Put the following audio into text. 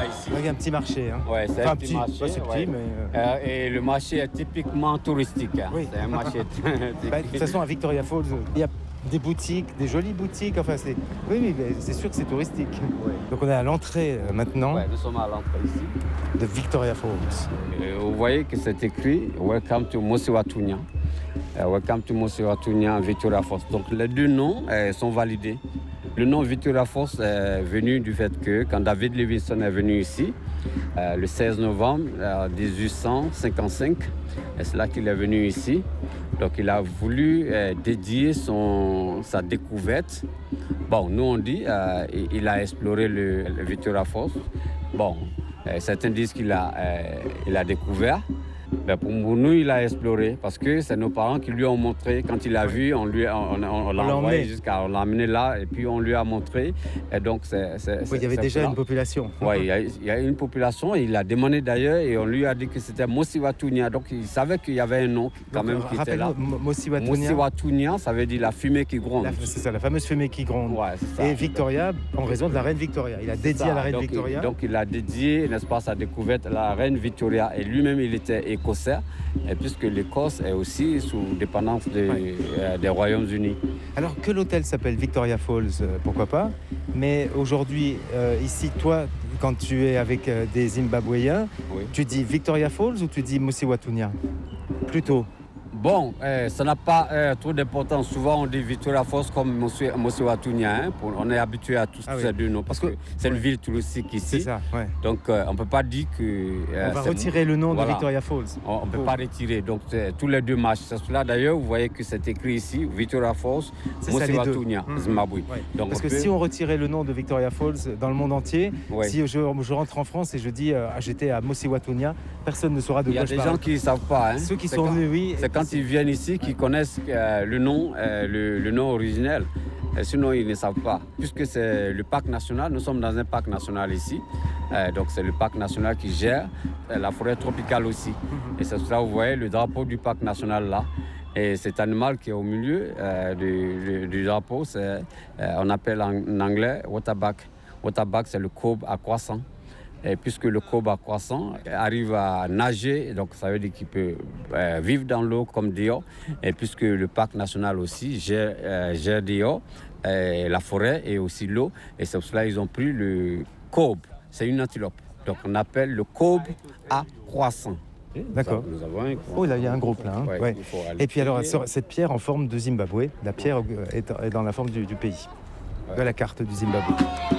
ici. Il y a un petit marché. Hein. Ouais, c'est Enfin, un petit marché. pas si petit, Ouais. mais... Et le marché est typiquement touristique. Hein. Oui. C'est un marché typique. De toute façon, à Victoria Falls, il y a des boutiques, des jolies boutiques. Enfin, oui, mais c'est sûr que c'est touristique. Ouais. Donc, on est à l'entrée maintenant Ouais, nous sommes à l'entrée ici. de Victoria Falls. Vous voyez que c'est écrit Welcome to Mosiwatunya. Welcome to Mosiwatunya Victoria Falls. Donc, les deux noms sont validés. Le nom Victoria Falls est venu du fait que quand David Livingstone est venu ici, le 16 novembre 1855, c'est là qu'il est venu ici. Donc il a voulu dédier sa découverte. Bon, nous on dit il a exploré le Victoria Falls. Bon, certains disent qu'il a découvert. Ben pour nous, il a exploré parce que c'est nos parents qui lui ont montré. Quand il a vu, on l'a envoyé on l'a amené là et puis on lui a montré. Et donc, il y avait déjà une population. Oui, il y a une population. Il a demandé d'ailleurs et on lui a dit que c'était Mosiwatunya. Donc, il savait qu'il y avait un nom quand même qui était là. Mosiwatunya, ça veut dire la fumée qui gronde. C'est ça, la fameuse fumée qui gronde. Ouais, c'est ça. Et Victoria, en raison de la reine Victoria. Il a dédié à la reine Victoria. Donc, il a dédié, n'est-ce pas, sa découverte à la reine Victoria. Et lui-même, il était écossais, puisque l'Écosse est aussi sous dépendance des Royaumes-Unis. Alors que l'hôtel s'appelle Victoria Falls, pourquoi pas, mais aujourd'hui, ici, toi, quand tu es avec des Zimbabwéens, tu dis Victoria Falls ou tu dis Mosiwatunya plutôt? Bon, ça n'a pas trop d'importance. Souvent, on dit Victoria Falls comme Mosiwatunya. Hein, on est habitué à tous ces deux noms parce que c'est une ville touristique ici. C'est ça, ouais. Donc, on ne peut pas dire que... on va retirer le nom de Victoria Falls. On ne peut pas retirer. Donc, tous les deux marchent. C'est cela, d'ailleurs, vous voyez que c'est écrit ici, Victoria Falls, Mosiwatunya, Zimbabwe. Ouais. Donc, parce que si on retirait le nom de Victoria Falls dans le monde entier, si je rentre en France et je dis j'étais à Mosiwatunya, personne ne saura de quoi je parle. Il y a des gens qui ne savent pas. Hein. Ceux qui sont venus, oui. C'est quand ils viennent ici qu'ils connaissent le nom originel. Sinon, ils ne savent pas. Puisque c'est le parc national, nous sommes dans un parc national ici. Donc, c'est le parc national qui gère la forêt tropicale aussi. Et c'est cela, vous voyez, le drapeau du parc national là. Et cet animal qui est au milieu du drapeau, on appelle en anglais waterback. Waterback, c'est le kobe à croissant. Et puisque le kobe à croissant arrive à nager, donc ça veut dire qu'il peut vivre dans l'eau comme dehors. Et puisque le parc national aussi gère dehors la forêt et aussi l'eau. Et c'est pour cela qu'ils ont pris le kobe. C'est une antilope. Donc on appelle le kobe à croissant. D'accord. Oh, là, il y a un groupe là. Hein. Ouais. Et puis alors, cette pierre en forme de Zimbabwe, la pierre est dans la forme du pays, de la carte du Zimbabwe.